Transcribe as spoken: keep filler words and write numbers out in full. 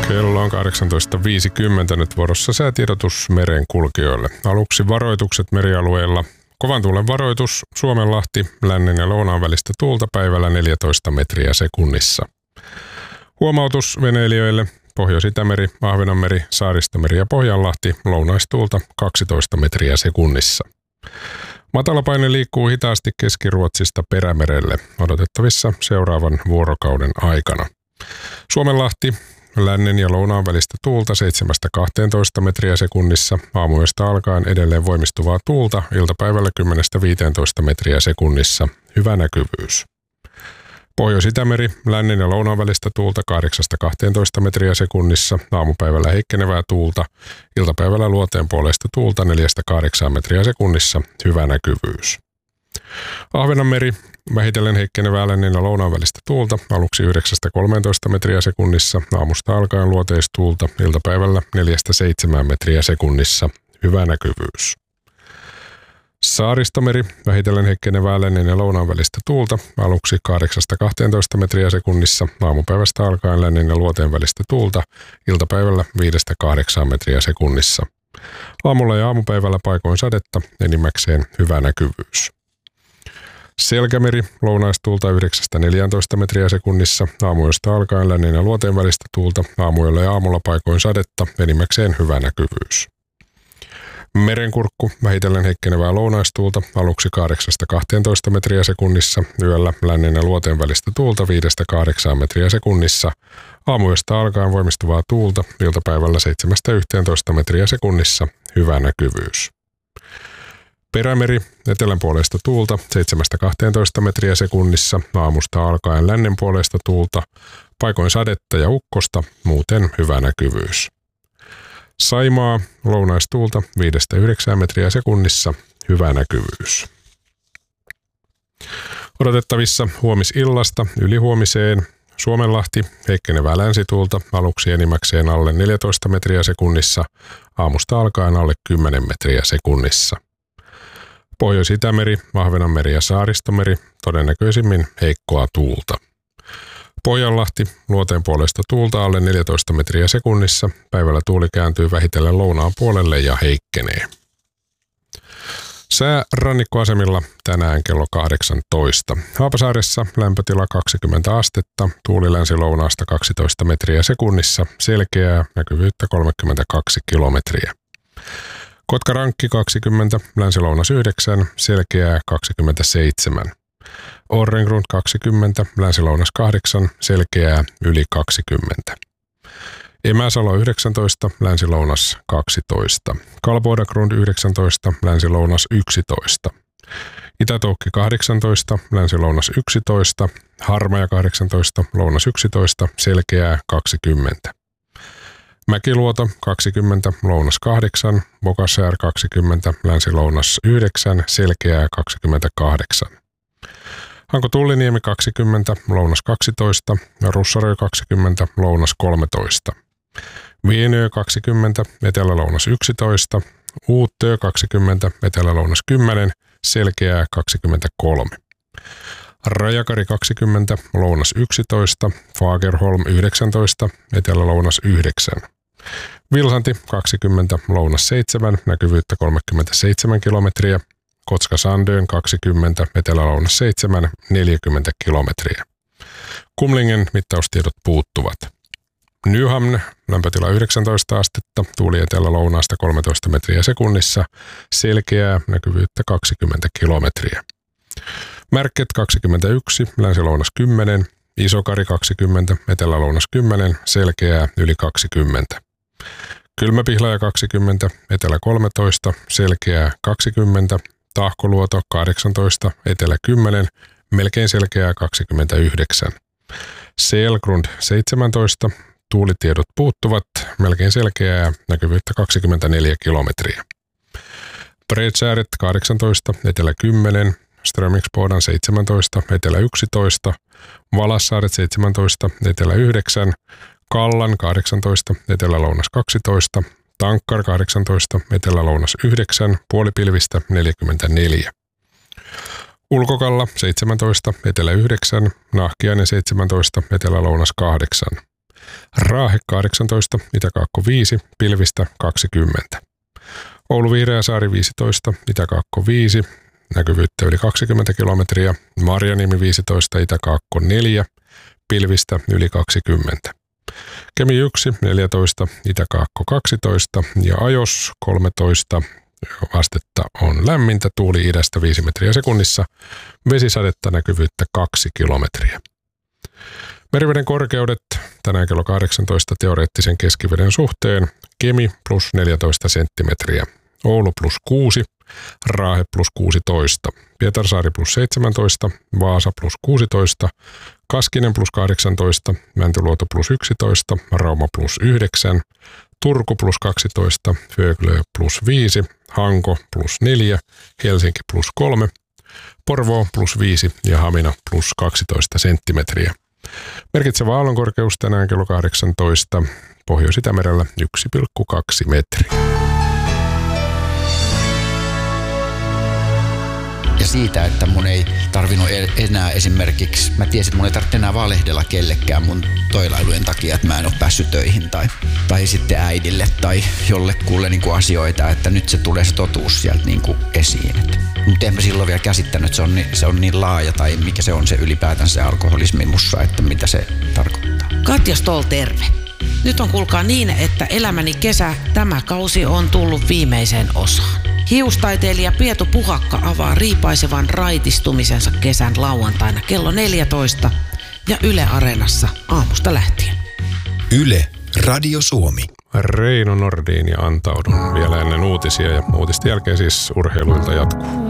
Kello on kahdeksantoista viisikymmentä, nyt vuorossa säätiedotus merenkulkijoille. Aluksi varoitukset merialueilla. Kovan tuulen varoitus, Suomenlahti, lännen ja lounaan välistä tuulta päivällä neljätoista metriä sekunnissa. Huomautus veneilijöille, Pohjois-Itämeri, Ahvenanmeri, Saaristomeri ja Pohjanlahti, lounaistuulta kaksitoista metriä sekunnissa. Matalapaine liikkuu hitaasti Keski-Ruotsista Perämerelle, odotettavissa seuraavan vuorokauden aikana. Suomenlahti, lännen ja lounaan välistä tuulta seitsemästä kahteentoista metriä sekunnissa, aamuyöstä alkaen edelleen voimistuvaa tuulta, iltapäivällä kymmenestä viiteentoista metriä sekunnissa, hyvä näkyvyys. Pohjois-Itämeri, lännen ja lounaan välistä tuulta kahdeksasta kahteentoista metriä sekunnissa, aamupäivällä heikkenevää tuulta, iltapäivällä luoteen puolesta tuulta neljästä kahdeksaan metriä sekunnissa, hyvä näkyvyys. Ahvenanmeri, vähitellen heikkenevää lännen ja lounaan välistä tuulta, aluksi yhdeksästä kolmeentoista metriä sekunnissa, aamusta alkaen luoteistuulta, iltapäivällä neljästä seitsemään metriä sekunnissa, hyvä näkyvyys. Saaristomeri, vähitellen heikkenevää lännen ja lounaan välistä tuulta, aluksi kahdeksasta kahteentoista metriä sekunnissa, aamupäivästä alkaen lännen ja luoteen välistä tuulta, iltapäivällä viidestä kahdeksaan metriä sekunnissa. Aamulla ja aamupäivällä paikoin sadetta, enimmäkseen hyvä näkyvyys. Selkämeri, lounaistuulta yhdeksästä neljääntoista metriä sekunnissa, aamuyöstä alkaen lännen ja luoteen välistä tuulta, aamuyöllä ja aamulla paikoin sadetta, enimmäkseen hyvä näkyvyys. Merenkurkku, vähitellen heikkenevää lounaistuulta, aluksi kahdeksasta kahteentoista metriä sekunnissa, yöllä lännen ja luoteen välistä tuulta viidestä kahdeksaan metriä sekunnissa, aamuyöstä alkaen voimistuvaa tuulta, iltapäivällä seitsemästä yhteentoista metriä sekunnissa, hyvä näkyvyys. Perämeri, etelän puolesta tuulta seitsemästä kahteentoista metriä sekunnissa, aamusta alkaen lännen puolesta tuulta, paikoin sadetta ja ukkosta, muuten hyvä näkyvyys. Saimaa, lounaistuulta viidestä yhdeksään metriä sekunnissa, hyvä näkyvyys. Odotettavissa huomisillasta ylihuomiseen, Suomenlahti, heikkenevää länsituulta, aluksi enimmäkseen alle neljätoista metriä sekunnissa, aamusta alkaen alle kymmenen metriä sekunnissa. Pohjois-Itämeri, Ahvenanmeri ja Saaristomeri, todennäköisimmin heikkoa tuulta. Pohjanlahti, luoteen puolesta tuulta alle neljätoista metriä sekunnissa, päivällä tuuli kääntyy vähitellen lounaan puolelle ja heikkenee. Sää rannikkoasemilla tänään kello kahdeksantoista. Haapasaaressa lämpötila kaksikymmentä astetta, tuuli länsi-lounaasta kaksitoista metriä sekunnissa, selkeää, näkyvyyttä kolmekymmentäkaksi kilometriä. Kotkarankki kaksikymmentä, länsi-lounas yhdeksän, selkeää kaksikymmentäseitsemän. Orrengrund kaksikymmentä, länsi-lounas kahdeksan, selkeää yli kaksikymmentä. Emäsalo yhdeksäntoista, länsi-lounas kaksitoista. Kalbodagrund yhdeksäntoista, länsi-lounas yksitoista. Itätoukki kahdeksantoista, länsi-lounas yksitoista. Harmaja kahdeksantoista, lounas yksitoista, selkeää kaksikymmentä. Mäkiluoto kaksikymmentä, lounas kahdeksan. Bokasaar kaksikymmentä, länsi-lounas yhdeksän, selkeää kaksikymmentäkahdeksan. Hanko Tulliniemi kaksikymmentä, lounas kaksitoista, Russarö kaksikymmentä, lounas kolmetoista. Vienöö kaksikymmentä, etelä-lounas yksitoista, Uuttöö kaksikymmentä, etelä-lounas kymmenen, selkeää kaksikymmentäkolme. Rajakari kaksikymmentä, lounas yksitoista, Fagerholm yhdeksäntoista, etelä-lounas yhdeksän. Vilhanti kaksikymmentä, lounas seitsemän, näkyvyyttä kolmekymmentäseitsemän kilometriä. Kotska-Sandön kaksikymmentä, etelä-lounas seitsemän, neljäkymmentä kilometriä. Kumlingen mittaustiedot puuttuvat. Nyhamn, lämpötila yhdeksäntoista astetta, tuuli etelä-lounaasta kolmetoista metriä sekunnissa, selkeää, näkyvyyttä kaksikymmentä kilometriä. Märket kaksikymmentäyksi, länsi-lounas kymmenen, Isokari kaksikymmentä, etelä-lounas kymmenen, selkeää, yli kaksikymmentä. Kylmäpihlaja kaksikymmentä, etelä kolmetoista, selkeää kaksikymmentä, Tahkoluoto kahdeksantoista, etelä kymmenen, melkein selkeää kaksikymmentäyhdeksän. Selgrund seitsemäntoista, tuulitiedot puuttuvat, melkein selkeää, näkyvyyttä kaksikymmentäneljä kilometriä. Bredsääret kahdeksantoista, etelä kymmenen, Strömingsbodan seitsemäntoista, etelä yksitoista, Valassaaret seitsemäntoista, etelä yhdeksän, Kallan kahdeksantoista, etelä-lounas kaksitoista, Tankkar kahdeksantoista, etelä-lounas yhdeksän, puolipilvistä neljäkymmentäneljä. Ulkokalla seitsemäntoista, etelä yhdeksän, Nahkiainen seitsemäntoista, etelä-lounas kahdeksan. Raahe kahdeksantoista, Itäkaakko viisi, pilvistä kaksikymmentä. Oulu Vihreäsaari viisitoista, Itäkaakko viisi, näkyvyyttä yli kaksikymmentä kilometriä. Marjaniemi viisitoista, Itäkaakko neljä, pilvistä yli kaksikymmentä. Kemi yksi, neljätoista, Itäkaakko kaksitoista ja Ajos kolmetoista. Astetta on lämmintä, tuuli idästä viisi metriä sekunnissa, vesisadetta, näkyvyyttä kaksi kilometriä. Meriveden korkeudet tänään kello kahdeksantoista teoreettisen keskiveden suhteen. Kemi plus neljätoista senttimetriä, Oulu plus kuusi, Raahe plus kuusitoista, Pietarsaari plus seitsemäntoista, Vaasa plus kuusitoista, Kaskinen plus kahdeksantoista, Mäntyluoto plus yksitoista, Rauma plus yhdeksän, Turku plus kaksitoista, Föglö plus viisi, Hanko plus neljä, Helsinki plus kolme, Porvoo plus viisi ja Hamina plus kaksitoista senttimetriä. Merkitsevä aallonkorkeus tänään kello kahdeksantoista, Pohjois-Itämerellä yksi pilkku kaksi metriä. Ja siitä, että mun ei tarvinnut enää esimerkiksi, mä tiesin, että mun ei tarvitse enää valehdella kellekään mun toilailujen takia, että mä en ole päässyt töihin tai, tai sitten äidille tai jollekulle niin kuin asioita, että nyt se tulee se totuus sieltä niin kuin esiin. Mutta en mä silloin vielä käsittänyt, että se on, niin, se on niin laaja tai mikä se on se ylipäätään se alkoholismi mussa, että mitä se tarkoittaa. Katja Stoll, terve. Nyt on kuulkaa niin, että elämäni kesä, tämä kausi on tullut viimeiseen osaan. Hiustaiteilija Pietu Puhakka avaa riipaisevan raitistumisensa kesän lauantaina kello neljätoista ja Yle Areenassa aamusta lähtien. Yle, Radio Suomi. Reino Nordin ja antaudun vielä ennen uutisia ja uutisten jälkeen siis urheiluilta jatkuu.